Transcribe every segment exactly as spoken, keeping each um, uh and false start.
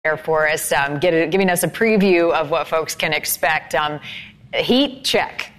There for us, um, get a, giving us a preview of what folks can expect. Um, heat check.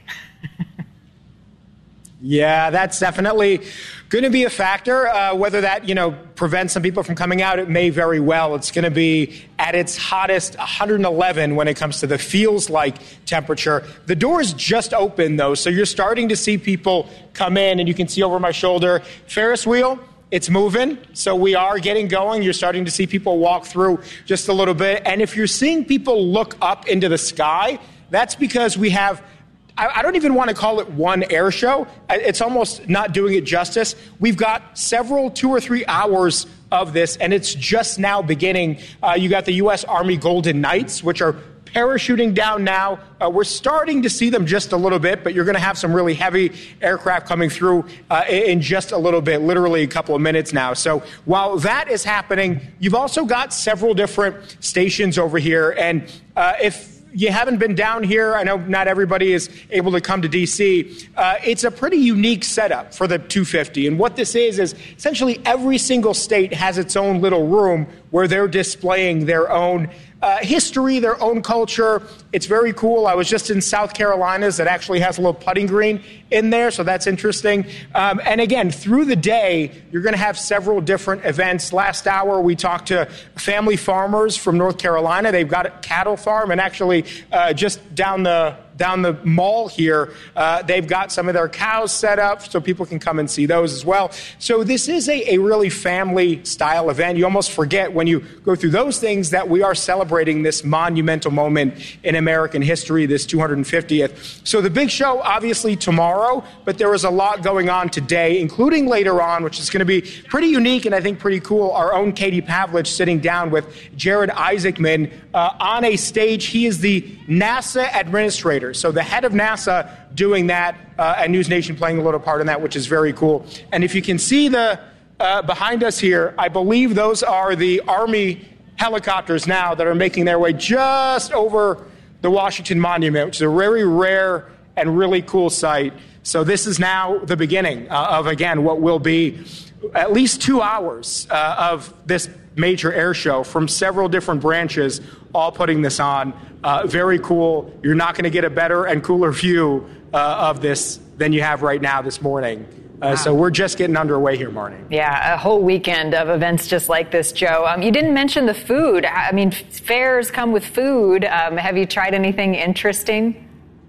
Yeah, that's definitely going to be a factor. Uh, whether that, you know, prevents some people from coming out, it may very well. It's going to be at its hottest, one hundred eleven when it comes to the feels like temperature. The doors just open, though, so you're starting to see people come in, and you can see over my shoulder, Ferris wheel. It's moving, so we are getting going. You're starting to see people walk through just a little bit. And if you're seeing people look up into the sky, that's because we have, I don't even want to call it one air show. It's almost not doing it justice. We've got several, two or three hours of this, and it's just now beginning. Uh, you got the U S Army Golden Knights, which are parachuting down now. Uh, we're starting to see them just a little bit, but you're going to have some really heavy aircraft coming through uh, in just a little bit, literally a couple of minutes now. So while that is happening, you've also got several different stations over here. And uh, if you haven't been down here, I know not everybody is able to come to D C. Uh, it's a pretty unique setup for the two fifty. And what this is, is essentially every single state has its own little room where they're displaying their own uh, history, their own culture. It's very cool. I was just in South Carolina's that actually has a little putting green in there, so that's interesting. Um, and again, through the day, you're going to have several different events. Last hour, we talked to family farmers from North Carolina. They've got a cattle farm, and actually uh, just down the down the mall here, uh, they've got some of their cows set up so people can come and see those as well. So this is a, a really family-style event. You almost forget when you go through those things that we are celebrating this monumental moment in American history, this two hundred fiftieth. So the big show, obviously, tomorrow, but there is a lot going on today, including later on, which is going to be pretty unique and I think pretty cool. Our own Katie Pavlich sitting down with Jared Isaacman uh, on a stage. He is the NASA administrator. So the head of NASA doing that, uh, and News Nation playing a little part in that, which is very cool. And if you can see the uh, behind us here, I believe those are the Army helicopters now that are making their way just over the Washington Monument, which is a very rare and really cool sight. So this is now the beginning uh, of, again, what will be at least two hours uh, of this major air show from several different branches, all putting this on. Uh, very cool. You're not going to get a better and cooler view uh, of this than you have right now this morning. Uh, wow. So we're just getting underway here, Marnie. Yeah, a whole weekend of events just like this, Joe. Um, you didn't mention the food. I mean, fairs come with food. Um, have you tried anything interesting?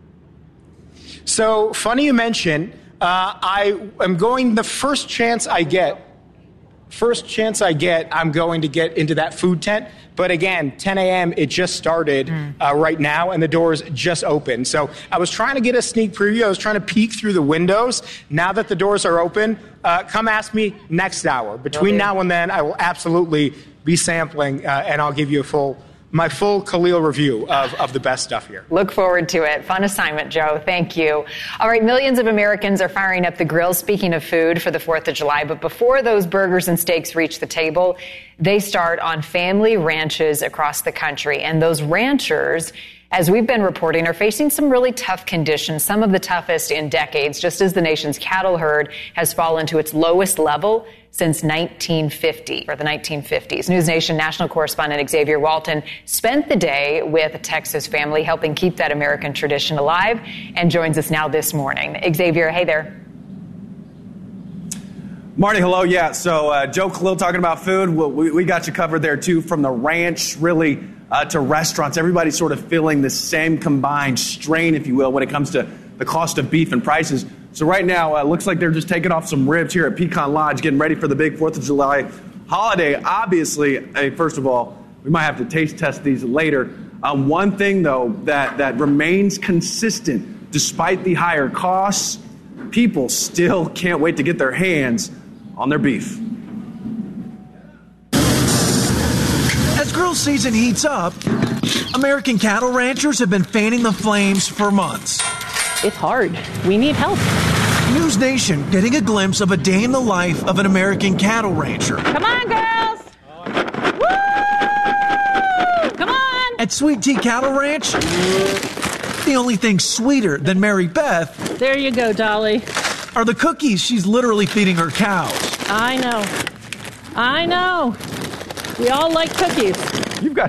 So funny you mention. Uh, I am going the first chance I get. First chance I get, I'm going to get into that food tent. But again, ten a.m., it just started mm. uh, right now, and the doors just opened. So I was trying to get a sneak preview. I was trying to peek through the windows. Now that the doors are open, uh, come ask me next hour. Between now and then, I will absolutely be sampling, uh, and I'll give you a full my full Khalil review of, of the best stuff here. Look forward to it. Fun assignment, Joe. Thank you. All right, millions of Americans are firing up the grill, speaking of food, for the fourth of July. But before those burgers and steaks reach the table, they start on family ranches across the country. And those ranchers, as we've been reporting, are facing some really tough conditions, some of the toughest in decades, just as the nation's cattle herd has fallen to its lowest level since nineteen fifty, or the nineteen fifties. News Nation national correspondent Xavier Walton spent the day with a Texas family helping keep that American tradition alive and joins us now this morning. Xavier, hey there. Marty, hello. Yeah, so uh, Joe Khalil talking about food. Well, we, we got you covered there, too, from the ranch, really, uh, to restaurants. Everybody's sort of feeling the same combined strain, if you will, when it comes to the cost of beef and prices. So right now, it uh, looks like they're just taking off some ribs here at Pecan Lodge, getting ready for the big fourth of July holiday. Obviously, hey, first of all, we might have to taste test these later. Um, one thing, though, that, that remains consistent, despite the higher costs, people still can't wait to get their hands on their beef. As grill season heats up, American cattle ranchers have been fanning the flames for months. It's hard. We need help. News Nation getting a glimpse of a day in the life of an American cattle rancher. Come on, girls! Woo! Come on! At Sweet Tea Cattle Ranch, the only thing sweeter than Mary Beth... There you go, Dolly. ...are the cookies she's literally feeding her cows. I know. I know. We all like cookies. You've got